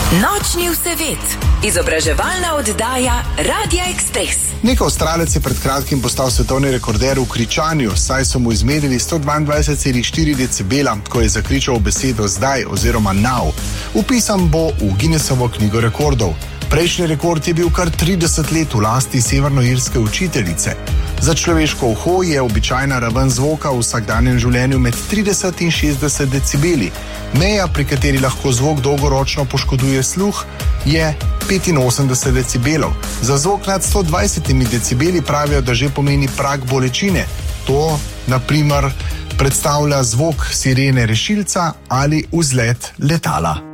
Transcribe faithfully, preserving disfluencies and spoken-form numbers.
Nočni vsevet, izobraževalna oddaja Radia Ekspres. Nek Avstralec je pred kratkim postal svetovni rekorder v kričanju, saj so mu izmerili sto dvaindvajset celih štiri decibela, ko je zakričal besedo zdaj oziroma now. Vpisan bo v Guinnessovo knjigo rekordov. Prejšnji rekord je bil kar trideset let v lasti severnoirske učiteljice. Za človeško uho je običajna raven zvoka v vsakdanjem življenju med trideset in šestdeset decibeli. Meja, pri kateri lahko zvok dolgoročno poškoduje sluh, je petinosemdeset decibelov. Za zvok nad sto dvajsetimi decibeli pravijo, da že pomeni prag bolečine. To, na primer, predstavlja zvok sirene rešilca ali vzlet letala.